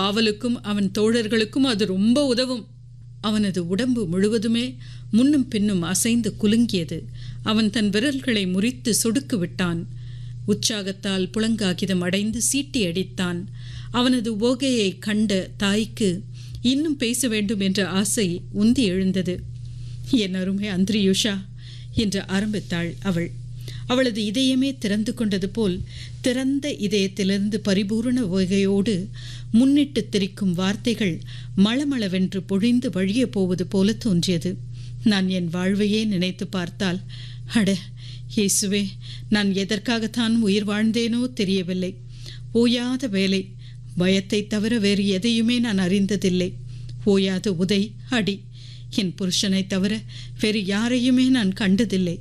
பாவலுக்கும் அவன் தோழர்களுக்கும் அது ரொம்ப உதவும். அவனது உடம்பு முழுவதுமே முன்னும் பின்னும் அசைந்து குலுங்கியது. அவன் தன் விரல்களை முறித்து சொடுக்கு விட்டான். உற்சாகத்தால் புலங்காகிதம் அடைந்து சீட்டி அடித்தான். அவனது ஓகையை கண்ட தாய்க்கு இன்னும் பேச வேண்டும் என்ற ஆசை உந்தி எழுந்தது. என் அருமை அந்திரியுஷா என்று ஆரம்பித்தாள் அவள். அவளது இதயமே திறந்து கொண்டது போல் திறந்த இதயத்திலிருந்து பரிபூரண ஓகையோடு முன்னிட்டு திரிக்கும் வார்த்தைகள் மளமளவென்று பொழிந்து வழிய போவது போல தோன்றியது. நான் என் வாழ்வையே நினைத்து பார்த்தால், அட இயேசுவே, நான் எதற்காகத்தான் உயிர் வாழ்ந்தேனோ தெரியவில்லை. ஓயாத வேலை, பயத்தை தவிர வேறு எதையுமே நான் அறிந்ததில்லை. ஓயாத உதை, அடி. என் புருஷனை தவிர வேறு யாரையுமே நான் கண்டதில்லை.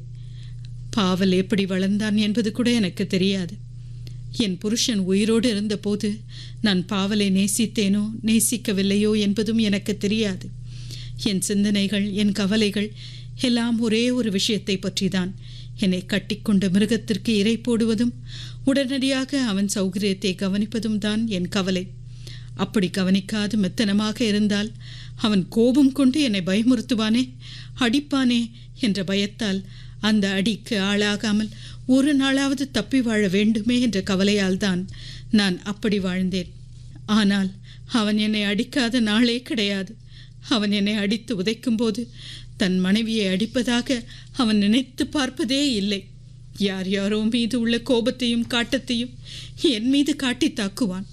பாவல் எப்படி வளர்ந்தான் என்பது கூட எனக்கு தெரியாது. என் புருஷன் உயிரோடு இருந்தபோது நான் பாவலை நேசித்தேனோ நேசிக்கவில்லையோ என்பதும் எனக்கு தெரியாது. என் சிந்தனைகள், என் கவலைகள் எல்லாம் ஒரே ஒரு விஷயத்தை பற்றிதான். என்னை கட்டிக்கொண்ட மிருகத்திற்கு இறை போடுவதும் உடனடியாக அவன் சௌகரியத்தை கவனிப்பதும் தான் என் கவலை. அப்படி கவனிக்காது மெத்தனமாக இருந்தால் அவன் கோபம் கொண்டு என்னை பயமுறுத்துவானே, அடிப்பானே என்ற பயத்தால் அந்த அடிக்கு ஆளாகாமல் ஒரு நாளாவது தப்பி வாழ வேண்டுமே என்ற கவலையால் தான் நான் அப்படி வாழ்ந்தேன். ஆனால் அவன் என்னை அடிக்காத நாளே கிடையாது. அவன் என்னை அடித்து உதைக்கும் போது தன் மனைவியை அடிப்பதாக அவன் நினைத்து பார்ப்பதே இல்லை. யார் யாரோ மீது உள்ள கோபத்தையும் காட்டத்தையும் என் மீது காட்டி தாக்குவான்.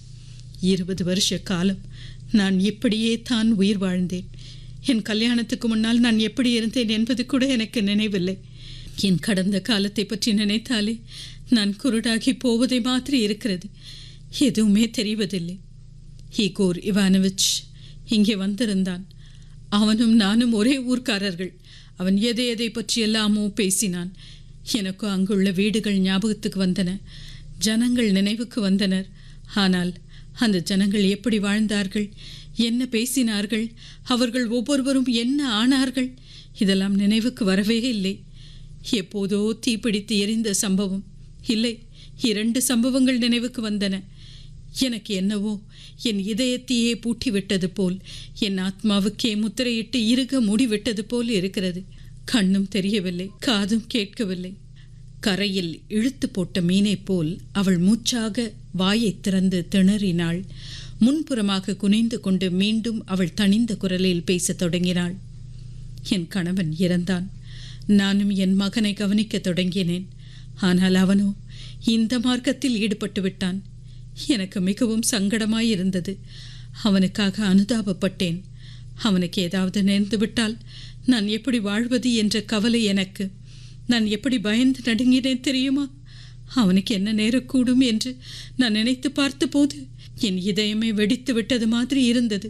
20 வருஷ காலம் நான் இப்படியே தான் உயிர் வாழ்ந்தேன். என் கல்யாணத்துக்கு முன்னால் நான் எப்படி இருந்தேன் என்பது கூட எனக்கு நினைவில்லை. என் கடந்த காலத்தை பற்றி நினைத்தாலே நான் குருடாகி போவதை மாதிரி இருக்கிறது. எதுவுமே தெரிவதில்லை. ஈகோர் இவானோவிச் இங்கே வந்திருந்தான். அவனும் நானும் ஒரே ஊர்க்காரர்கள். அவன் எதை எதை பற்றியெல்லாமோ பேசினான். எனக்கு அங்குள்ள வீடுகள் ஞாபகத்துக்கு வந்தன. ஜனங்கள் நினைவுக்கு வந்தனர். ஆனால் அந்த ஜனங்கள் எப்படி வாழ்ந்தார்கள், என்ன பேசினார்கள், அவர்கள் ஒவ்வொருவரும் என்ன ஆனார்கள், இதெல்லாம் நினைவுக்கு வரவே இல்லை. எப்போதோ தீப்பிடித்து எரிந்த சம்பவம் இல்லை, 2 சம்பவங்கள் நினைவுக்கு வந்தன. எனக்கு என்னவோ என் இதயத்தையே பூட்டிவிட்டது போல், என் ஆத்மாவுக்கே முத்திரையிட்டு இறுக மூடிவிட்டது போல் இருக்கிறது. கண்ணும் தெரியவில்லை, காதும் கேட்கவில்லை. கரையில் இழுத்து போட்ட மீனை போல் அவள் மூச்சாக வாயை திறந்து திணறினாள். முன்புறமாக குனிந்து கொண்டு மீண்டும் அவள் தணிந்த குரலில் பேசத் தொடங்கினாள். என் கணவன் இறந்தான். நானும் என் மகனை கவனிக்க தொடங்கினேன். ஆனால் அவனோ இந்த மார்க்கத்தில் ஈடுபட்டு விட்டான். எனக்கு மிகவும் சங்கடமாயிருந்தது. அவனுக்காக அனுதாபப்பட்டேன். அவனுக்கு ஏதாவது நேர்ந்து விட்டால் நான் எப்படி வாழ்வது என்ற கவலை எனக்கு. நான் எப்படி பயந்து நடுங்கினேன் தெரியுமா? அவனுக்கு என்ன நேரக்கூடும் என்று நான் நினைத்து பார்த்த போது என் இதயமே வெடித்து விட்டது மாதிரி இருந்தது.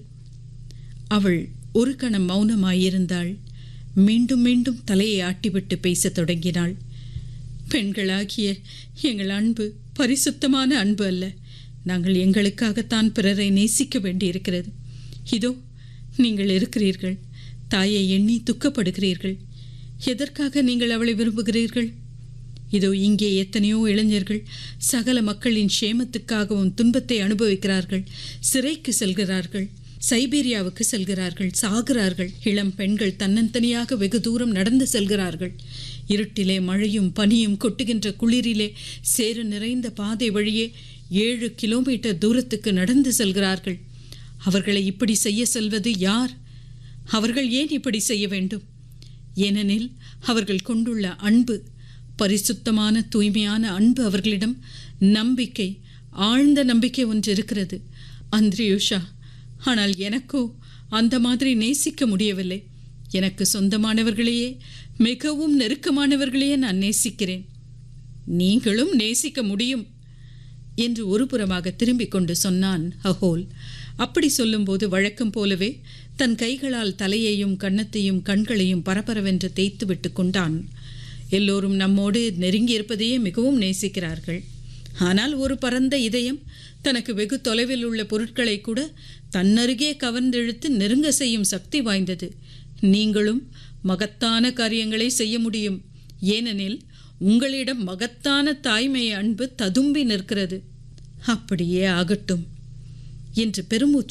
அவள் ஒரு கணம் மௌனமாயிருந்தாள். மீண்டும் மீண்டும் தலையை ஆட்டிவிட்டு பேசத் தொடங்கினாள். பெண்களாகிய எங்கள் அன்பு பரிசுத்தமான அன்பு அல்ல. நாங்கள் எங்களுக்காகத்தான் பிறரை நேசிக்க வேண்டியிருக்கிறது. இதோ நீங்கள் இருக்கிறீர்கள். தாயை எண்ணி துக்கப்படுகிறீர்கள். எதற்காக நீங்கள் அவளை விரும்புகிறீர்கள்? இதோ இங்கே எத்தனையோ இளைஞர்கள் சகல மக்களின் சேமத்துக்காகவும் துன்பத்தை அனுபவிக்கிறார்கள். சிறைக்கு செல்கிறார்கள், சைபீரியாவுக்கு செல்கிறார்கள், சாகிறார்கள். இளம் பெண்கள் தன்னந்தனியாக வெகு தூரம் நடந்து செல்கிறார்கள். இருட்டிலே மழையும் பனியும் கொட்டுகின்ற குளிரிலே சேறு நிறைந்த பாதை வழியே 7 கிலோமீட்டர் தூரத்துக்கு நடந்து செல்கிறார்கள். அவர்களை இப்படி செய்ய செல்வது யார்? அவர்கள் ஏன் இப்படி செய்ய வேண்டும்? ஏனெனில் அவர்கள் கொண்டுள்ள அன்பு, பரிசுத்தமான தூய்மையான அன்பு, அவர்களிடம் நம்பிக்கை, ஆழ்ந்த நம்பிக்கை ஒன்று இருக்கிறது அந்திரியுஷா. ஆனால் எனக்கோ அந்த மாதிரி நேசிக்க முடியவில்லை. எனக்கு சொந்தமானவர்களையே, மிகவும் நெருக்கமானவர்களையே நான் நேசிக்கிறேன். நீங்களும் நேசிக்க முடியும் என்று ஒரு புறமாக திரும்பிக் கொண்டு சொன்னான் அஹோல். அப்படி சொல்லும்போது வழக்கம் போலவே தன் கைகளால் தலையையும் கன்னத்தையும் கண்களையும் பரபரவென்று தேய்த்து விட்டு கொண்டான். எல்லோரும் நம்மோடு நெருங்கியிருப்பதையே மிகவும் நேசிக்கிறார்கள். ஆனால் ஒரு பரந்த இதயம் தனக்கு வெகு தொலைவில் உள்ள பொருட்களை கூட தன்னருகே கவர்ந்தெழுத்து நெருங்க செய்யும் சக்தி வாய்ந்தது. நீங்களும் மகத்தான காரியங்களை செய்ய முடியும். ஏனெனில் உங்களிடம் மகத்தான தாய்மை அன்பு ததும்பி நிற்கிறது. அப்படியே ஆகட்டும் என்று பெருமூச்சு